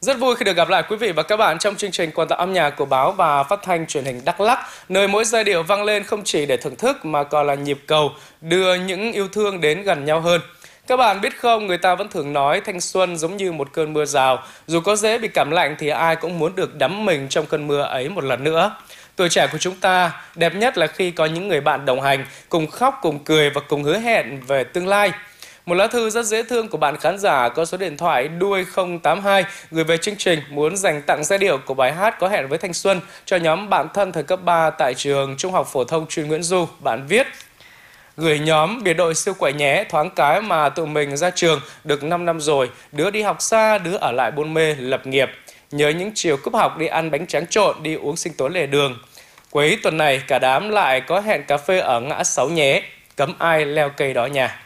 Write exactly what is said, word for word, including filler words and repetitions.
Rất vui khi được gặp lại quý vị và các bạn trong chương trình Quần thể âm nhạc của báo và phát thanh truyền hình Đắk Lắk, nơi mỗi giai điệu vang lên không chỉ để thưởng thức mà còn là nhịp cầu đưa những yêu thương đến gần nhau hơn. Các bạn biết không, người ta vẫn thường nói thanh xuân giống như một cơn mưa rào, dù có dễ bị cảm lạnh thì ai cũng muốn được đắm mình trong cơn mưa ấy một lần nữa. Tuổi trẻ của chúng ta đẹp nhất là khi có những người bạn đồng hành, cùng khóc, cùng cười và cùng hứa hẹn về tương lai. Một lá thư rất dễ thương của bạn khán giả có số điện thoại đuôi không tám hai gửi về chương trình muốn dành tặng giai điệu của bài hát Có hẹn với thanh xuân cho nhóm bạn thân thời cấp ba tại trường Trung học phổ thông chuyên Nguyễn Du. Bạn viết: gửi nhóm biệt đội siêu quậy nhé, thoáng cái mà tụi mình ra trường được năm năm rồi, đứa đi học xa, đứa ở lại Buôn Mê lập nghiệp. Nhớ những chiều cúp học đi ăn bánh tráng trộn, đi uống sinh tố lề đường. Cuối tuần này cả đám lại có hẹn cà phê ở ngã sáu nhé, cấm ai leo cây đó nhà.